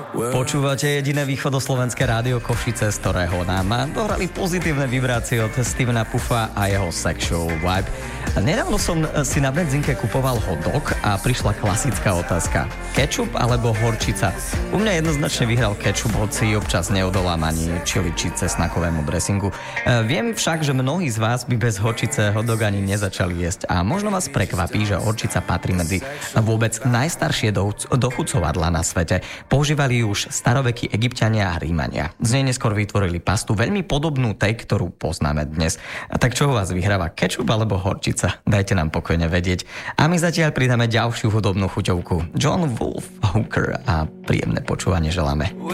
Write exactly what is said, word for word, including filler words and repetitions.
Počúvate jediné východoslovenské rádio Košice, z ktorého nám dohrali pozitívne vibrácie od Stevena Puffa a jeho Sexual Vibe. Nedávno som si na benzínke kupoval hot dog a prišla klasická otázka. Kečup alebo horčica? U mňa jednoznačne vyhral kečup, hoci občas neodolám ani čili či cesnakovému dressingu. Viem však, že mnohí z vás by bez horčice hot dog ani nezačali jesť a možno vás prekvapí, že horčica patrí medzi vôbec najstaršie dochucovadlá na svete. Používali už starovekí Egypťania a Rímania. Z nej neskôr vytvorili pastu veľmi podobnú tej, ktorú poznáme dnes. A tak čo u vás vyhráva, kečup alebo horčica? Dajte nám pokojne vedieť. A my zatiaľ pridáme ďalšiu hudobnú chuťovku. John Wolf Hooker a príjemné počúvanie želáme.